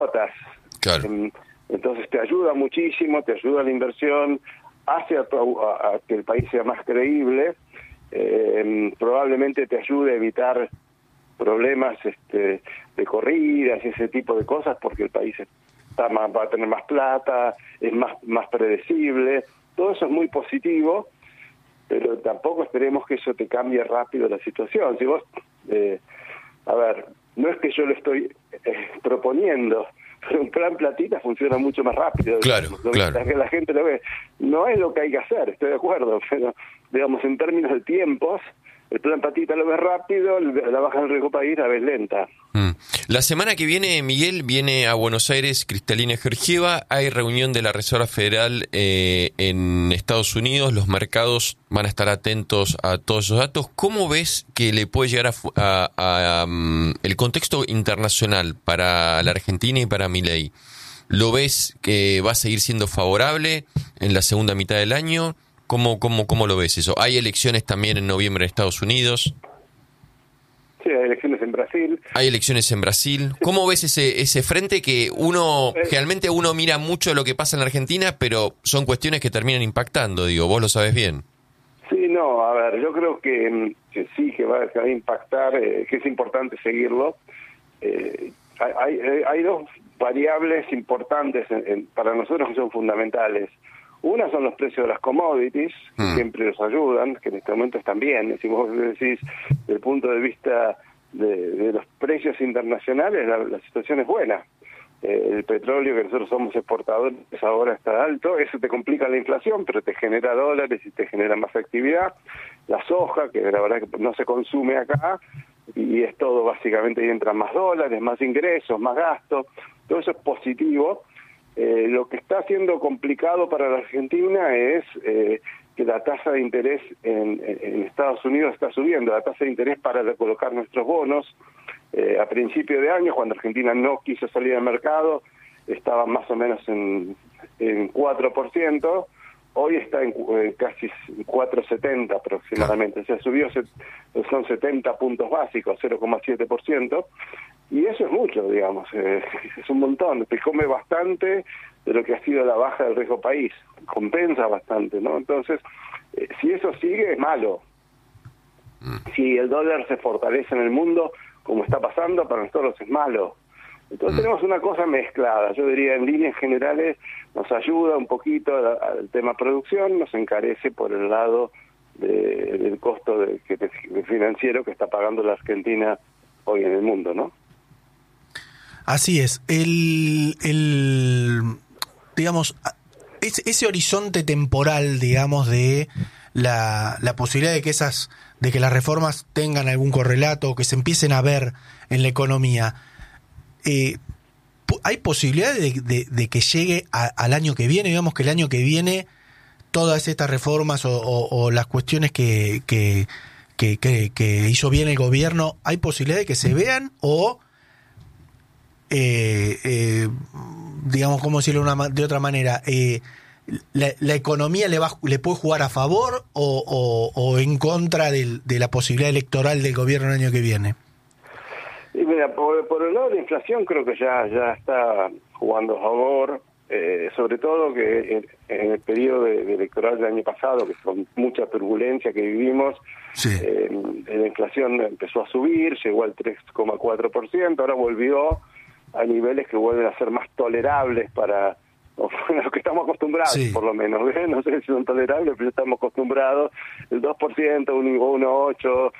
cuotas. Claro. Entonces te ayuda muchísimo, te ayuda la inversión, hace a que el país sea más creíble, probablemente te ayude a evitar problemas de corridas y ese tipo de cosas, porque el país va a tener más plata, es más predecible. Todo eso es muy positivo, pero tampoco esperemos que eso te cambie rápido la situación. Si vos, a ver, no es que yo lo estoy proponiendo, pero un plan platita funciona mucho más rápido. Claro, claro. Que la gente lo ve. No es lo que hay que hacer, estoy de acuerdo, pero digamos, en términos de tiempos, el plan platita lo ves rápido, la baja del riesgo país la ves lenta. La semana que viene, Miguel, viene a Buenos Aires Cristalina Georgieva. Hay reunión de la Reserva Federal en Estados Unidos. Los mercados van a estar atentos a todos esos datos. ¿Cómo ves que le puede llegar a el contexto internacional para la Argentina y para Milei? ¿Lo ves que va a seguir siendo favorable en la segunda mitad del año? ¿Cómo lo ves eso? Hay elecciones también en noviembre en Estados Unidos. Sí, hay elecciones en Brasil. Hay elecciones en Brasil. ¿Cómo ves ese frente que generalmente uno mira mucho lo que pasa en la Argentina, pero son cuestiones que terminan impactando, digo, vos lo sabes bien? Sí, no, a ver, yo creo que sí, que va a impactar, que es importante seguirlo. Hay dos variables importantes para nosotros que son fundamentales. Una son los precios de las commodities, que siempre nos ayudan, que en este momento están bien. Si vos decís, desde el punto de vista de los precios internacionales, la situación es buena. El petróleo, que nosotros somos exportadores, ahora está alto. Eso te complica la inflación, pero te genera dólares y te genera más actividad. La soja, que la verdad que no se consume acá, y es todo básicamente, y entran más dólares, más ingresos, más gastos. Todo eso es positivo. Lo que está siendo complicado para la Argentina es que la tasa de interés en Estados Unidos está subiendo. La tasa de interés para recolocar nuestros bonos a principio de año, cuando Argentina no quiso salir al mercado, estaba más o menos en 4%. Hoy está en casi 4,70 aproximadamente. O sea, subió, son 70 puntos básicos, 0,7%. Y eso es mucho, digamos, es un montón. Te come bastante de lo que ha sido la baja del riesgo país. Compensa bastante, ¿no? Entonces, si eso sigue, es malo. Si el dólar se fortalece en el mundo, como está pasando, para nosotros es malo. Entonces tenemos una cosa mezclada. Yo diría, en líneas generales, nos ayuda un poquito al tema producción, nos encarece por el lado del costo financiero que está pagando la Argentina hoy en el mundo, ¿no? Así es. Digamos, ese horizonte temporal, digamos, de la posibilidad de que las reformas tengan algún correlato o que se empiecen a ver en la economía, ¿hay posibilidad de que llegue al año que viene? Digamos que el año que viene todas estas reformas o las cuestiones que hizo bien el gobierno, ¿hay posibilidad de que se vean o digamos, cómo decirlo de otra manera, la economía le puede jugar a favor o en contra de la posibilidad electoral del gobierno el año que viene? Y mira, por el lado de la inflación creo que ya está jugando a favor, sobre todo que en el periodo electoral del año pasado, que con mucha turbulencia que vivimos, sí. La inflación empezó a subir, llegó al 3,4%, ahora volvió a niveles que vuelven a ser más tolerables para los que estamos acostumbrados, sí. Por lo menos, ¿eh? No sé si son tolerables, pero estamos acostumbrados, el 2%, 1,8%,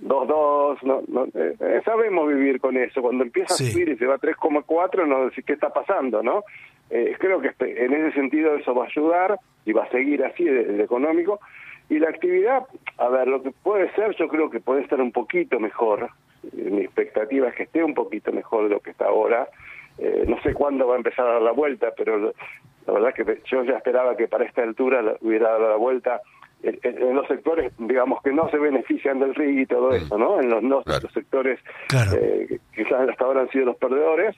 2,2%, sabemos vivir con eso. Cuando empieza sí. a subir y se va a 3,4%, no decir qué está pasando, ¿no? Creo que en ese sentido eso va a ayudar y va a seguir así de económico. Y la actividad, a ver, lo que puede ser, yo creo que puede estar un poquito mejor. Mi expectativa es que esté un poquito mejor de lo que está ahora. No sé cuándo va a empezar a dar la vuelta, pero la verdad que yo ya esperaba que para esta altura hubiera dado la vuelta en los sectores, digamos, que no se benefician del RIG y todo eso, ¿no? En los sectores claro. Que quizás hasta ahora han sido los perdedores.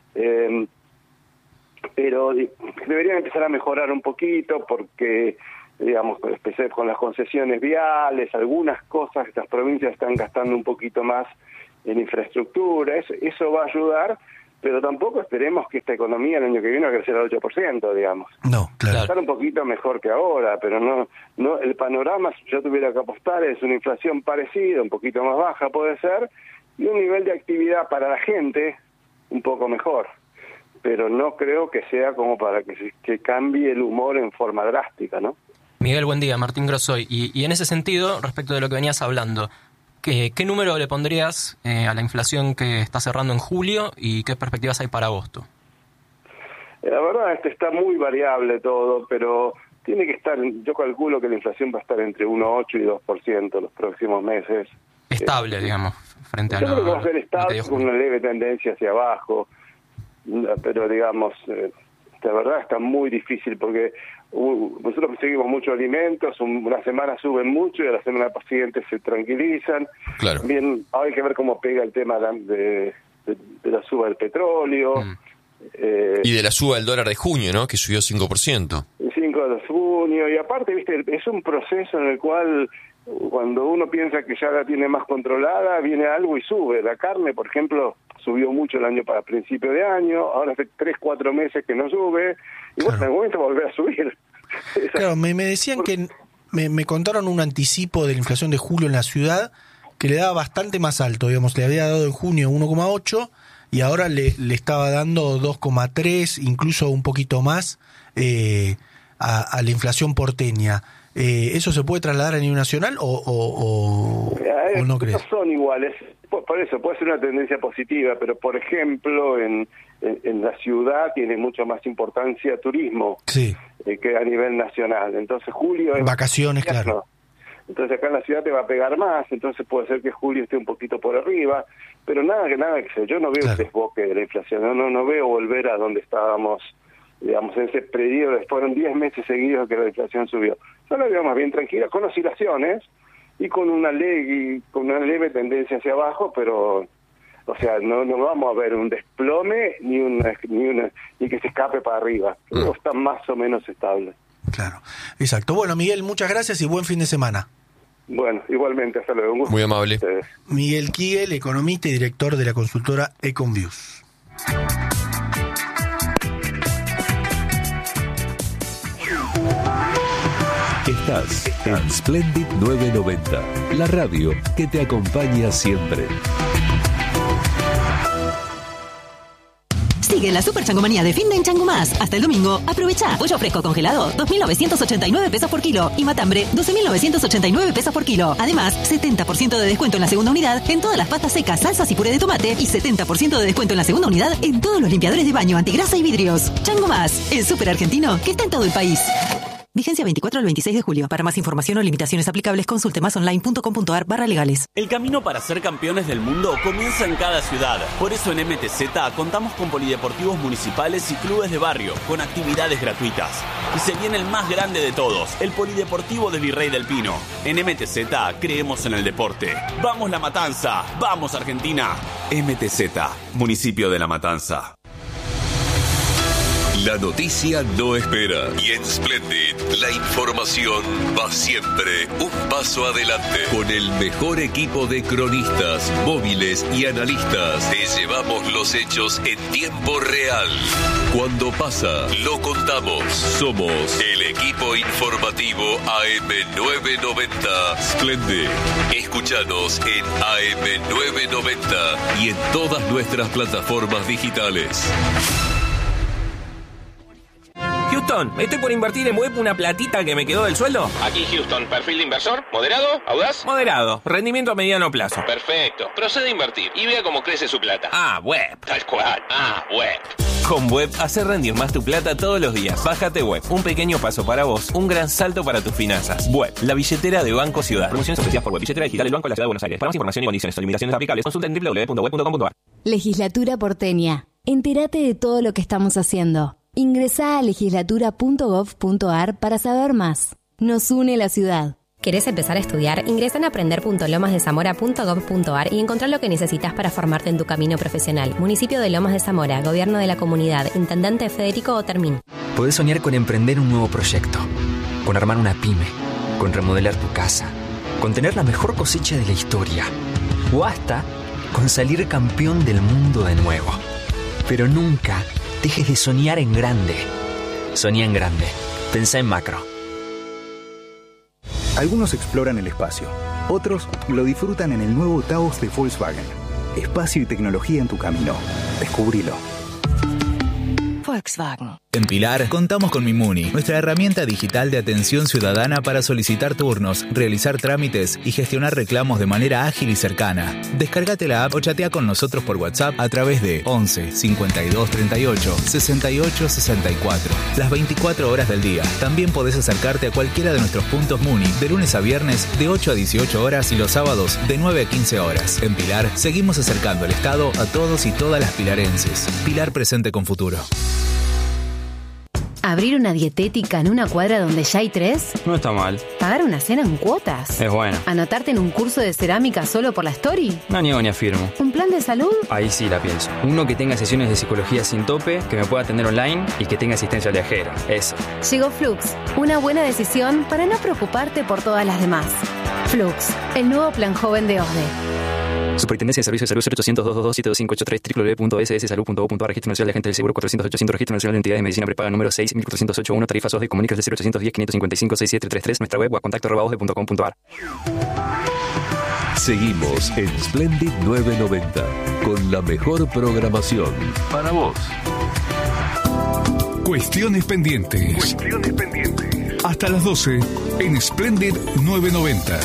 Pero deberían empezar a mejorar un poquito porque, digamos, empecé con las concesiones viales, algunas cosas, estas provincias están gastando un poquito más en infraestructura, eso va a ayudar, pero tampoco esperemos que esta economía el año que viene va a crecer al 8%, digamos. No, claro. Estar un poquito mejor que ahora, pero no el panorama, si yo tuviera que apostar, es una inflación parecida, un poquito más baja puede ser, y un nivel de actividad para la gente un poco mejor. Pero no creo que sea como para que cambie el humor en forma drástica, ¿no? Miguel, buen día. Martín Grossoy. Y en ese sentido, respecto de lo que venías hablando, ¿qué número le pondrías a la inflación que está cerrando en julio y qué perspectivas hay para agosto? La verdad, está muy variable todo, pero tiene que estar, yo calculo que la inflación va a estar entre 1,8 y 2% los próximos meses. Estable, digamos, frente a yo creo que va a ser estable con una leve tendencia hacia abajo, pero digamos, la verdad está muy difícil porque nosotros conseguimos muchos alimentos, una semana suben mucho y a la semana siguiente se tranquilizan. Claro. Bien, hay que ver cómo pega el tema de la suba del petróleo. Y de la suba del dólar de junio, ¿no? Que subió 5%. El 5 de junio, y aparte, viste, es un proceso en el cual cuando uno piensa que ya la tiene más controlada, viene algo y sube. La carne, por ejemplo, subió mucho el año para principio de año, ahora hace 3-4 meses que no sube, y bueno, en algún momento va a volver a subir. Claro, me decían que me contaron un anticipo de la inflación de julio en la ciudad que le daba bastante más alto, digamos, le había dado en junio 1,8 y ahora le estaba dando 2,3, incluso un poquito más a la inflación porteña. ¿Eso se puede trasladar a nivel nacional o no crees? No son iguales, por eso puede ser una tendencia positiva, pero por ejemplo en la ciudad tiene mucho más importancia turismo, sí, que a nivel nacional. Entonces julio es vacaciones, claro. Entonces acá en la ciudad te va a pegar más, entonces puede ser que julio esté un poquito por arriba, pero nada que sé, yo no veo un desboque de la inflación, no veo volver a donde estábamos, digamos, en ese periodo, fueron 10 meses seguidos que la inflación subió. Yo la veo más bien tranquila, con oscilaciones y con una leve tendencia hacia abajo, pero, o sea, no vamos a ver un desplome ni que se escape para arriba. Todo está más o menos estable. Claro, exacto. Bueno, Miguel, muchas gracias y buen fin de semana. Bueno, igualmente, hasta luego. Un gusto. Muy amable. Miguel Kigel, economista y director de la consultora Econviews. Estás en Splendid 990, la radio que te acompaña siempre. Sigue la super changomanía de fin de en Chango Más. Hasta el domingo, aprovecha. Pollo fresco congelado, 2.989 pesos por kilo. Y matambre, 12.989 pesos por kilo. Además, 70% de descuento en la segunda unidad en todas las pastas secas, salsas y puré de tomate. Y 70% de descuento en la segunda unidad en todos los limpiadores de baño, antigrasa y vidrios. Chango Más, el súper argentino que está en todo el país. Vigencia 24 al 26 de julio. Para más información o limitaciones aplicables, consulte masonline.com.ar/legales. El camino para ser campeones del mundo comienza en cada ciudad. Por eso en MTZ contamos con polideportivos municipales y clubes de barrio, con actividades gratuitas. Y se viene el más grande de todos, el Polideportivo de Virrey del Pino. En MTZ creemos en el deporte. ¡Vamos La Matanza! ¡Vamos Argentina! MTZ, municipio de La Matanza. La noticia no espera y en Splendid la información va siempre un paso adelante. Con el mejor equipo de cronistas, móviles y analistas te llevamos los hechos en tiempo real. Cuando pasa, lo contamos. Somos el equipo informativo AM990 Splendid. Escúchanos en AM990 y en todas nuestras plataformas digitales. Houston, estoy por invertir en web una platita que me quedó del sueldo. Aquí Houston, perfil de inversor, moderado, audaz. Moderado, rendimiento a mediano plazo. Perfecto, procede a invertir y vea cómo crece su plata. Web. Tal cual, web. Con Web, hacer rendir más tu plata todos los días. Bájate Web, un pequeño paso para vos, un gran salto para tus finanzas. Web, la billetera de Banco Ciudad. Promociones ofrecidas por Web, billetera digital del Banco de la Ciudad de Buenos Aires. Para más información y condiciones o limitaciones aplicables, consulta en www.web.com.ar. Legislatura porteña. Entérate de todo lo que estamos haciendo. Ingresá a legislatura.gov.ar para saber más. Nos une la ciudad. ¿Querés empezar a estudiar? Ingresa en aprender.lomasdezamora.gov.ar y encontrá lo que necesitas para formarte en tu camino profesional. Municipio de Lomas de Zamora, Gobierno de la Comunidad, Intendente Federico Otermín. Podés soñar con emprender un nuevo proyecto, con armar una pyme, con remodelar tu casa, con tener la mejor cosecha de la historia o hasta con salir campeón del mundo de nuevo. Pero nunca dejes de soñar en grande. Soñá en grande. Pensá en macro. Algunos exploran el espacio. Otros lo disfrutan en el nuevo Taos de Volkswagen. Espacio y tecnología en tu camino. Descubrilo. Volkswagen. En Pilar contamos con Mimuni, nuestra herramienta digital de atención ciudadana para solicitar turnos, realizar trámites y gestionar reclamos de manera ágil y cercana. Descárgate la app o chatea con nosotros por WhatsApp a través de 11 52 38 68 64. Las 24 horas del día. También podés acercarte a cualquiera de nuestros puntos Muni de lunes a viernes de 8 a 18 horas y los sábados de 9 a 15 horas. En Pilar seguimos acercando el Estado a todos y todas las pilarenses. Pilar presente con futuro. ¿Abrir una dietética en una cuadra donde ya hay 3? No está mal. ¿Pagar una cena en cuotas? Es bueno. ¿Anotarte en un curso de cerámica solo por la story? No niego ni afirmo. ¿Un plan de salud? Ahí sí la pienso. Uno que tenga sesiones de psicología sin tope, que me pueda atender online y que tenga asistencia viajera. Eso. Llegó Flux, una buena decisión para no preocuparte por todas las demás. Flux, el nuevo plan joven de OSDE. Superintendencia de Servicios de Salud 0800-222-7253 www.sssalud.gov.ar. Registro Nacional de Agentes del Seguro 400-800. Registro Nacional de Entidades de Medicina Prepaga número 6.408.1. Tarifas OSDE. Comunicas del 0810-555-6733. Nuestra web o a contacto@osde.com.ar. Seguimos en Splendid 990 con la mejor programación para vos. Cuestiones pendientes. Hasta las 12 en Splendid 990.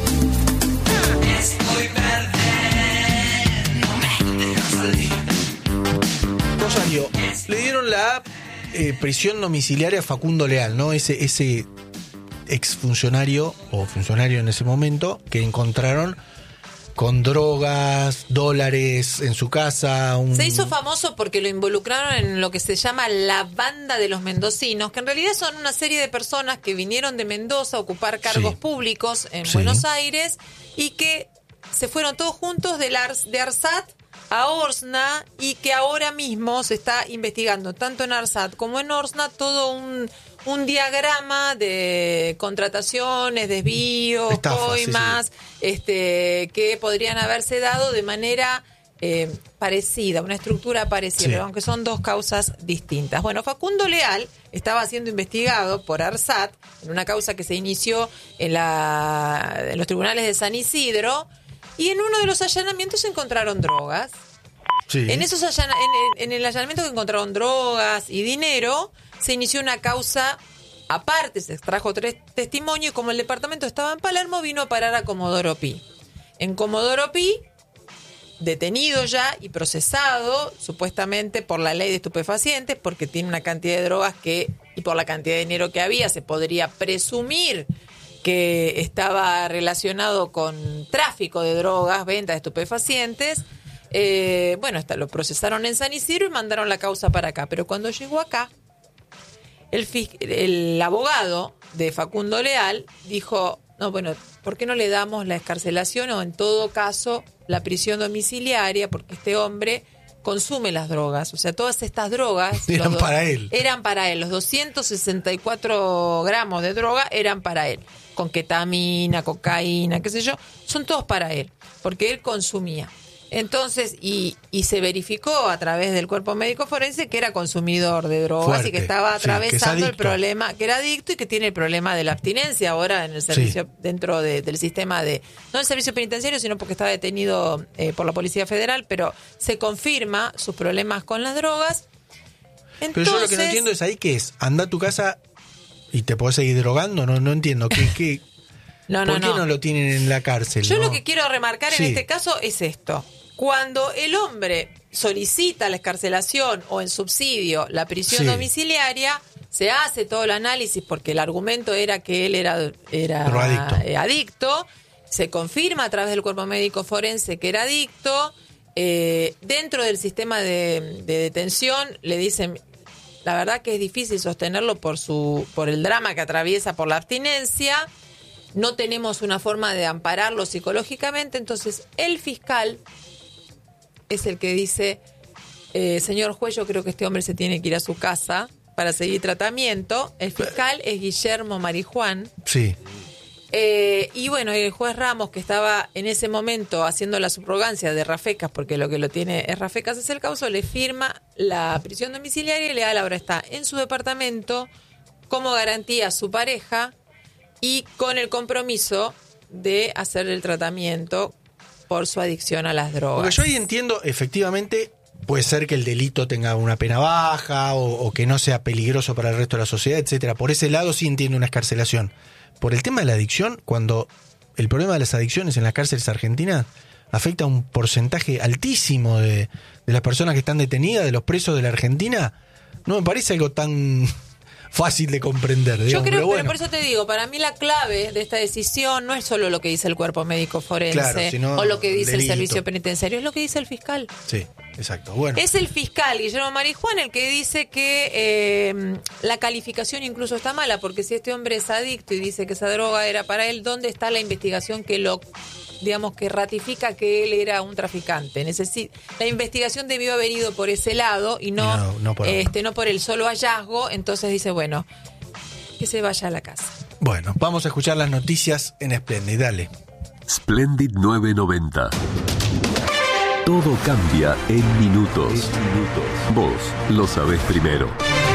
Rosario, le dieron la prisión domiciliaria a Facundo Leal, ¿no? Ese exfuncionario o funcionario en ese momento que encontraron con drogas, dólares en su casa. Se hizo famoso porque lo involucraron en lo que se llama la banda de los mendocinos, que en realidad son una serie de personas que vinieron de Mendoza a ocupar cargos públicos en Buenos Aires y que se fueron todos juntos de ARSAT a Orsna y que ahora mismo se está investigando tanto en ARSAT como en Orsna todo un diagrama de contrataciones, desvíos, coimas, que podrían haberse dado de manera parecida, una estructura parecida, aunque son dos causas distintas. Bueno, Facundo Leal estaba siendo investigado por ARSAT en una causa que se inició en los tribunales de San Isidro. Y en uno de los allanamientos encontraron drogas. Sí. En el allanamiento que encontraron drogas y dinero, se inició una causa aparte, se extrajo 3 testimonios y como el departamento estaba en Palermo, vino a parar a Comodoro Pi. En Comodoro Pi, detenido ya y procesado, supuestamente por la ley de estupefacientes, porque tiene una cantidad de drogas y por la cantidad de dinero que había, se podría presumir que estaba relacionado con tráfico de drogas, venta de estupefacientes. Lo procesaron en San Isidro y mandaron la causa para acá. Pero cuando llegó acá, el abogado de Facundo Leal dijo, ¿por qué no le damos la excarcelación o en todo caso la prisión domiciliaria? Porque este hombre consume las drogas, o sea, todas estas drogas eran para él, los 264 gramos de droga eran para él, con ketamina, cocaína, qué sé yo, son todos para él, porque él consumía. Entonces, y se verificó a través del cuerpo médico forense que era consumidor de drogas y que estaba atravesando el problema, que era adicto y que tiene el problema de la abstinencia ahora en el servicio, dentro del sistema no el servicio penitenciario, sino porque está detenido por la Policía Federal, pero se confirma sus problemas con las drogas. Entonces, pero yo lo que no entiendo es ahí que es, anda a tu casa y te podés seguir drogando, no entiendo, ¿por qué no lo tienen en la cárcel? Yo lo que quiero remarcar en este caso es esto. Cuando el hombre solicita la excarcelación o en subsidio la prisión domiciliaria, se hace todo el análisis porque el argumento era que él era adicto, se confirma a través del cuerpo médico forense que era adicto, dentro del sistema de detención le dicen, la verdad que es difícil sostenerlo por el drama que atraviesa por la abstinencia, no tenemos una forma de ampararlo psicológicamente, entonces el fiscal es el que dice, señor juez, yo creo que este hombre se tiene que ir a su casa para seguir tratamiento. El fiscal es Guillermo Marijuán. Sí. Y bueno, el juez Ramos, que estaba en ese momento haciendo la subrogancia de Rafecas, porque lo que lo tiene es Rafecas es el causo, le firma la prisión domiciliaria y legal. Ahora está en su departamento como garantía a su pareja y con el compromiso de hacer el tratamiento por su adicción a las drogas. Porque yo ahí entiendo, efectivamente, puede ser que el delito tenga una pena baja o que no sea peligroso para el resto de la sociedad, etcétera. Por ese lado sí entiendo una excarcelación. Por el tema de la adicción, cuando el problema de las adicciones en las cárceles argentinas afecta a un porcentaje altísimo de las personas que están detenidas, de los presos de la Argentina, no me parece algo tan fácil de comprender, digamos. Yo creo, pero bueno. pero por eso te digo, para mí la clave de esta decisión no es solo lo que dice el cuerpo médico forense, claro, o lo que dice delito. El servicio penitenciario, es lo que dice el fiscal. Sí, exacto. Bueno. Es el fiscal Guillermo Marijuán el que dice que la calificación incluso está mala, porque si este hombre es adicto y dice que esa droga era para él, ¿dónde está la investigación que lo, digamos, que ratifica que él era un traficante? La investigación debió haber ido por ese lado y no por el solo hallazgo. Entonces dice, bueno, que se vaya a la casa. Bueno, vamos a escuchar las noticias en Splendid, dale. Splendid 990. Todo cambia en minutos. Vos lo sabés primero.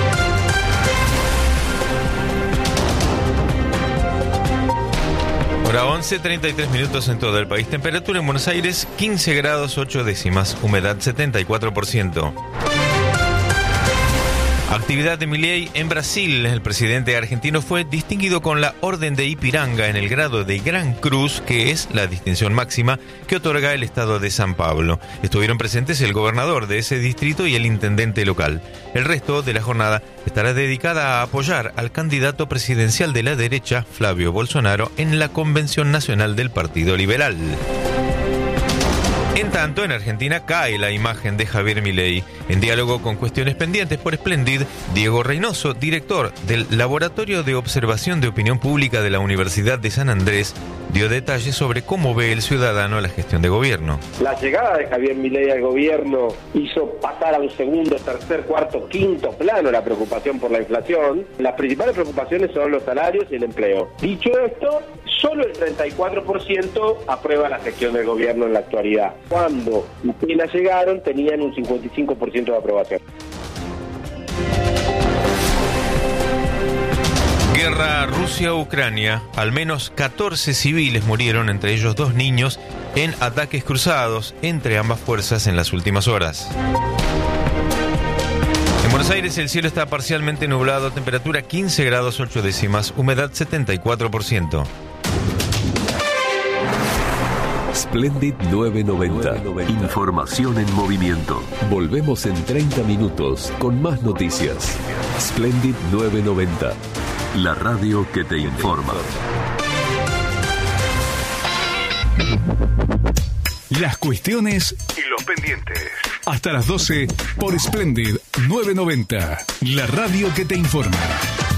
Hora 11, 33 minutos en todo el país. Temperatura en Buenos Aires, 15 grados 8 décimas. Humedad 74%. Actividad de Milei en Brasil. El presidente argentino fue distinguido con la Orden de Ipiranga en el grado de Gran Cruz, que es la distinción máxima que otorga el estado de San Pablo. Estuvieron presentes el gobernador de ese distrito y el intendente local. El resto de la jornada estará dedicada a apoyar al candidato presidencial de la derecha, Flavio Bolsonaro, en la Convención Nacional del Partido Liberal. En tanto, en Argentina cae la imagen de Javier Milei. En diálogo con Cuestiones Pendientes por Splendid, Diego Reynoso, director del Laboratorio de Observación de Opinión Pública de la Universidad de San Andrés, dio detalles sobre cómo ve el ciudadano la gestión de gobierno. La llegada de Javier Milei al gobierno hizo pasar a un segundo, tercer, cuarto, quinto plano la preocupación por la inflación. Las principales preocupaciones son los salarios y el empleo. Dicho esto, solo el 34% aprueba la gestión del gobierno en la actualidad. Cuando apenas llegaron, tenían un 55% de aprobación. Guerra Rusia-Ucrania. Al menos 14 civiles murieron, entre ellos 2 niños, en ataques cruzados entre ambas fuerzas en las últimas horas. En Buenos Aires el cielo está parcialmente nublado, temperatura 15 grados 8 décimas, humedad 74%. Splendid 990. Información en movimiento. Volvemos en 30 minutos con más noticias. Splendid 990. La radio que te informa. Las cuestiones y los pendientes. Hasta las 12 por Splendid 990. La radio que te informa.